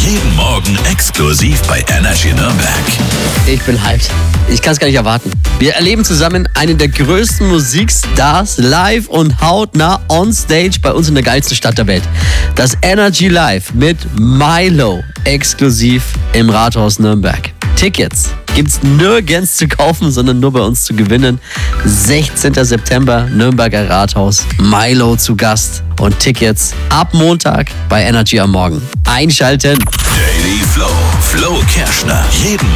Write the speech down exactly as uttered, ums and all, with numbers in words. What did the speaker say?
Jeden Morgen exklusiv bei Energy Nürnberg. Ich bin hyped. Ich kann es gar nicht erwarten. Wir erleben zusammen einen der größten Musikstars live und hautnah on stage bei uns in der geilsten Stadt der Welt. Das Energy Live mit Milo exklusiv im Rathaus Nürnberg. Tickets gibt's nirgends zu kaufen, sondern nur bei uns zu gewinnen. sechzehnten September, Nürnberger Rathaus, Milo zu Gast und Tickets ab Montag bei Energy am Morgen. Einschalten! Daily Flow, Flo Kerschner. Jeden